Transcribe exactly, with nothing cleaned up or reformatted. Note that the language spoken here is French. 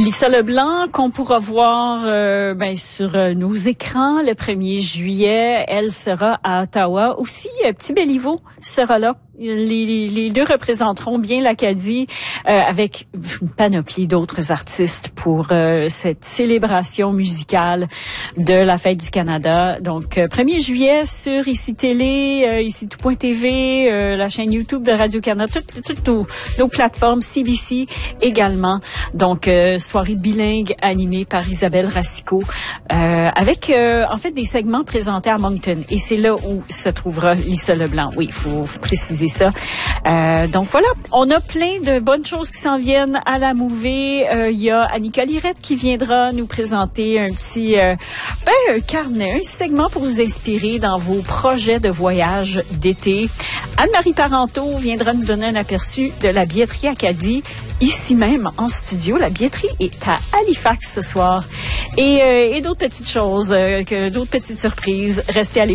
Lisa Leblanc, qu'on pourra voir euh, ben, sur euh, nos écrans le premier juillet. Elle sera à Ottawa. Aussi, euh, Petit Béliveau sera là. Les, les, les deux représenteront bien l'Acadie euh, avec une panoplie d'autres artistes pour euh, cette célébration musicale de la Fête du Canada. Donc, euh, premier juillet sur Ici Télé, euh, Ici Tout point T V, euh, la chaîne YouTube de Radio-Canada, toutes, toutes nos, nos plateformes, C B C également. Donc, euh, soirée bilingue animée par Isabelle Racicot euh, avec, euh, en fait, des segments présentés à Moncton. Et c'est là où se trouvera Lisa Leblanc. Oui, il faut, faut préciser ça. Euh, donc voilà, on a plein de bonnes choses qui s'en viennent à la Mouvée. Il euh, y a Annika Lirette qui viendra nous présenter un petit euh, ben, un carnet, un segment pour vous inspirer dans vos projets de voyage d'été. Anne-Marie Parenteau viendra nous donner un aperçu de la billetterie Acadie, ici même en studio. La billetterie est à Halifax ce soir. Et, euh, et d'autres petites choses, euh, que, d'autres petites surprises. Restez à l'écoute.